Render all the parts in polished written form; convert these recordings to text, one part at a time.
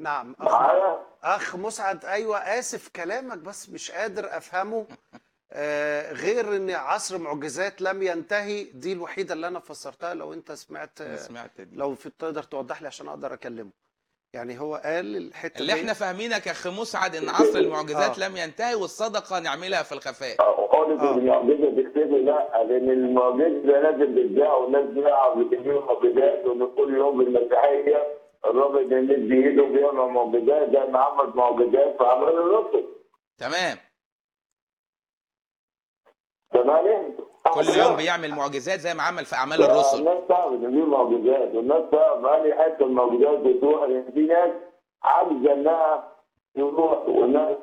نعم معايا؟ اخ مسعد، ايوه اسف كلامك بس مش قادر افهمه. غير ان عصر معجزات لم ينتهي، دي الوحيده اللي انا فسرتها. لو انت سمعت انا سمعت دي. لو تقدر توضح لي عشان اقدر اكلمه. يعني هو قال الحته اللي دي. احنا فاهمينك يا اخ مسعد ان عصر المعجزات اه لم ينتهي، والصدقه نعملها في الخفاء. خالص اه المعجزه تختفي، لا، لان المعجزه لازم تتباع والناس بتاع بتجيب معجزات، وان كل يوم المسيحيه الرب بيمد بايده بيعمل معجزات زي ما عمل معجزات في اعمال الرسل. تمام. تمام؟ كل يوم بيعمل معجزات زي ما عمل في اعمال الرسل. الناس تعرف ان دي معجزات، والناس تعرف انهي حته المعجزات بتروح، لان في ناس عاجزه انها تروح، والناس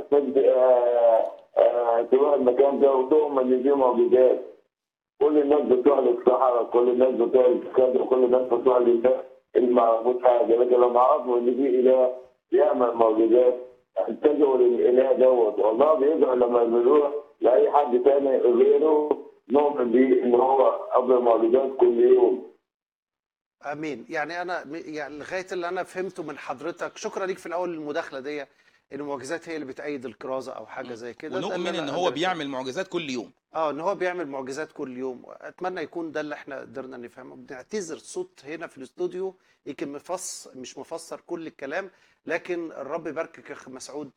تروح المكان ده وتؤمن ان دي معجزات. كل الناس بتروح للصحراء، كل الناس بتروح للكذا، كل الناس بتروح لله اللي ما يعرفوش حاجه، لكن لما عرفوا ان في اله بيعمل معجزات اتجهوا للاله دوت، والله بيدعو لما بيروح لاي حد تاني غيره نؤمن بيه ان هو قبل المعجزات كل يوم. امين. يعني انا يعني لغايه اللي انا فهمته من حضرتك، شكرا ليك في الاول المداخله دي، ان المعجزات هي اللي بتأيد الكرازه او حاجه زي كده. ده اللي ونؤمن ان انا هو قدرت. بيعمل معجزات كل يوم. ان هو بيعمل معجزات كل يوم. اتمنى يكون ده اللي احنا قدرنا نفهمه. بنعتذر صوت هنا في الاستوديو يمكن مش مفسر كل الكلام، لكن الرب يباركك يا اخ مسعود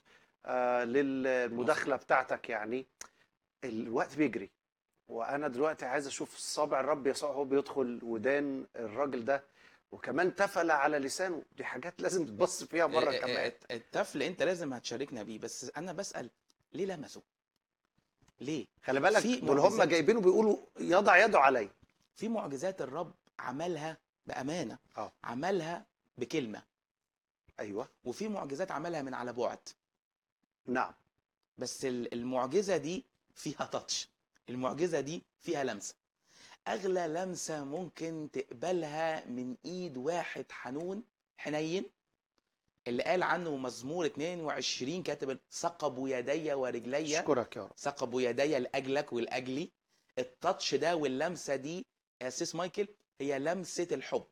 للمداخله بتاعتك. يعني الوقت بيجري، وانا دلوقتي عايز اشوف صابع الرب يسوع هو بيدخل ودان الراجل ده، وكمان تفل على لسانه. دي حاجات لازم تبص فيها مره كمان. الطفل انت لازم هتشاركنا بيه، بس انا بسأل ليه لمسه؟ ليه؟ خلي بالك في دول هم معجزات، جايبينه بيقولوا يضع يده علي. في معجزات الرب عملها بأمانة، اه عملها بكلمة، ايوه وفي معجزات عملها من على بعد. نعم. بس المعجزة دي فيها تاتش، المعجزة دي فيها لمسة. أغلى لمسة ممكن تقبلها من إيد واحد حنين، اللي قال عنه مزمور 22 كاتب ثقبوا يدي ورجلي، اشكرك يا رب. ثقبوا يدي لأجلك ولأجلي. التاتش ده واللمسة دي يا سيس مايكل هي لمسة الحب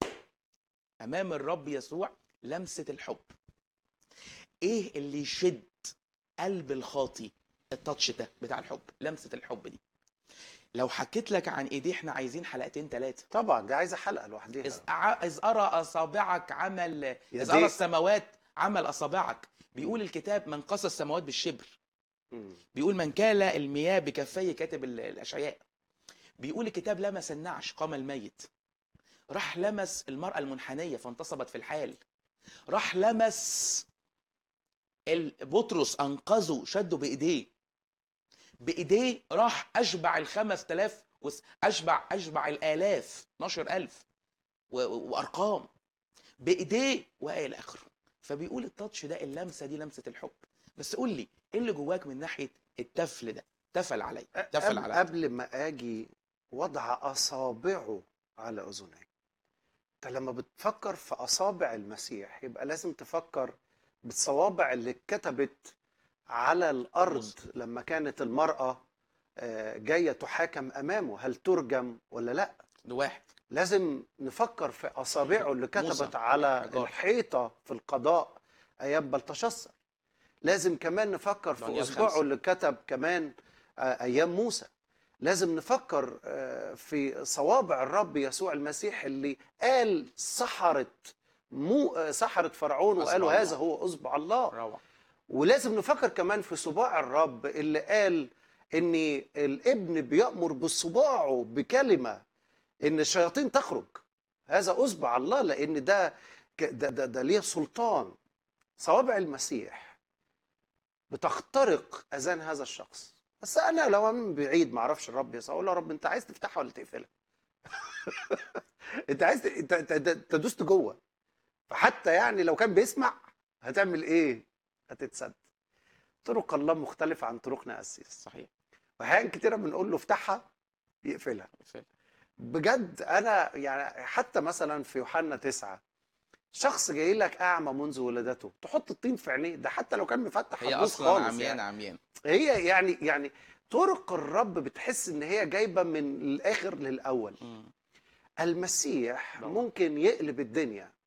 أمام الرب يسوع. لمسة الحب إيه اللي يشد قلب الخاطي؟ التاتش ده بتاع الحب، لمسة الحب دي. لو حكيت لك عن ايديه احنا عايزين حلقتين ثلاثة. طبعا دي عايزه حلقه لوحدها. إذ أرى أصابعك عمل، إذ أرى يديك. السماوات عمل أصابعك. بيقول الكتاب من قص السماوات بالشبر. مم. بيقول من كال المياه بكفيه، كاتب الأشعياء. بيقول الكتاب لمس النعش قام الميت. راح لمس المرأة المنحنية فانتصبت في الحال. راح لمس بطرس أنقذه، شده بإيديه راح أشبع 5000 أشبع الآلاف 12000 وأرقام بإيديه وإلى آخره. فبيقول التاتش ده، اللمسة دي لمسة الحب. بس قول لي إيه اللي جواك من ناحية التفل ده؟ تفل علي، تفل علي. قبل ما اجي وضع اصابعه على اذنيه، انت لما بتفكر في اصابع المسيح يبقى لازم تفكر بالصوابع اللي اتكتبت على الارض لما كانت المراه جايه تحاكم امامه. هل ترجم ولا لا؟ ده واحد. لازم نفكر في اصابعه اللي كتبت موسى على حجار. الحيطه في القضاء ايام بلتشصر. لازم كمان نفكر في دانيال اصبعه 5. اللي كتب كمان ايام موسى. لازم نفكر في صوابع الرب يسوع المسيح اللي قال سحرت فرعون وقالوا أصبع هذا الله. هو اصبع الله. روعة. ولازم نفكر كمان في صباع الرب اللي قال ان الابن بيأمر بصباعه بكلمة ان الشياطين تخرج. هذا اصبع الله، لان ده ليه سلطان. صوابع المسيح بتخترق اذان هذا الشخص. بس انا لو من بعيد ما اعرفش الرب يسوع، اقول له يا رب انت عايز تفتحها ولا تقفلها؟ انت عايز انت دوست جوه. فحتى يعني لو كان بيسمع هتعمل ايه؟ هتتصدق. طرق الله مختلفه عن طرقنا يا قسيس. صحيح. واحيان كتيره بنقول له افتحها يقفلها. بجد انا يعني حتى مثلا في يوحنا 9 شخص جاي لك اعمى منذ ولادته، تحط الطين في عينيه؟ ده حتى لو كان مفتح هي هتبوظ أصلا خالص. عميان يعني عميان. هي يعني طرق الرب بتحس ان هي جايبه من الاخر للاول. المسيح طبعا. ممكن يقلب الدنيا